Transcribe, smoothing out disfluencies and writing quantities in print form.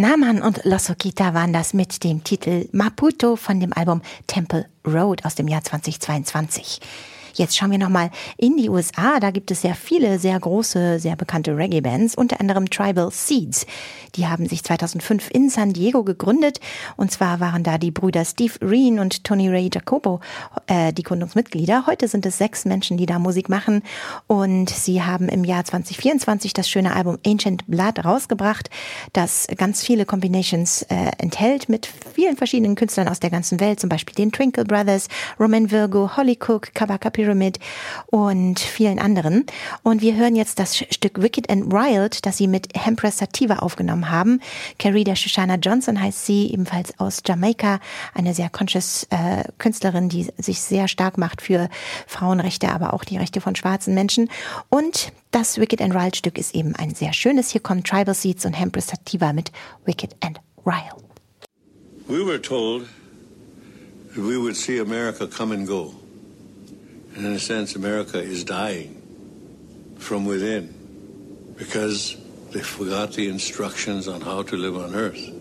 Naman und Los Okita waren das mit dem Titel Maputo von dem Album Temple Road aus dem Jahr 2022. Jetzt schauen wir nochmal in die USA. Da gibt es sehr viele, sehr große, sehr bekannte Reggae-Bands, unter anderem Tribal Seeds. Die haben sich 2005 in San Diego gegründet. Und zwar waren da die Brüder Steve Reen und Tony Ray Jacobo die Gründungsmitglieder. Heute sind es 6 Menschen, die da Musik machen. Und sie haben im Jahr 2024 das schöne Album Ancient Blood rausgebracht, das ganz viele Combinations enthält mit vielen verschiedenen Künstlern aus der ganzen Welt, zum Beispiel den Twinkle Brothers, Roman Virgo, Holly Cook, Kabaka Pyramid und vielen anderen. Und wir hören jetzt das Stück Wicked and Wild, das sie mit Empress Sativa aufgenommen haben. Carida Shoshana Johnson heißt sie, ebenfalls aus Jamaika, eine sehr conscious Künstlerin, die sich sehr stark macht für Frauenrechte, aber auch die Rechte von schwarzen Menschen. Und das Wicked and Wild Stück ist eben ein sehr schönes. Hier kommen Tribal Seeds und Empress Sativa mit Wicked and Wild. We were told that we would see America come and go. And in a sense, America is dying from within because they forgot the instructions on how to live on earth.